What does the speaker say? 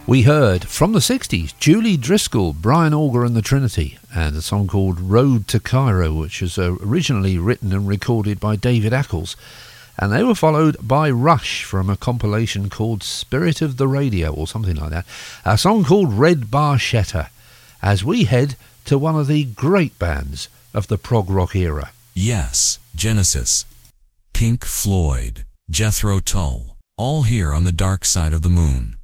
We heard from the 60s Julie Driscoll, Brian Auger and the Trinity, and a song called Road to Cairo, which was originally written and recorded by David Ackles. And they were followed by Rush from a compilation called Spirit of the Radio, or something like that. A song called Red Barchetta, as we head to one of the great bands of the prog rock era. Yes, Genesis, Pink Floyd, Jethro Tull, all here on the dark side of the moon.